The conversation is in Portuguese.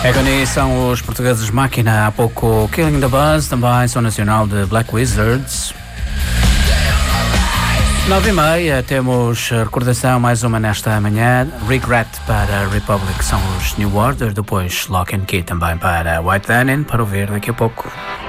Agony são os portugueses Máquina, há pouco Killing the Buzz, também som nacional de Black Wizards. 9h30, temos recordação mais uma nesta manhã. Regret para Republic são os New Order, depois Lock and Key também para White Denim, para ouvir daqui a pouco.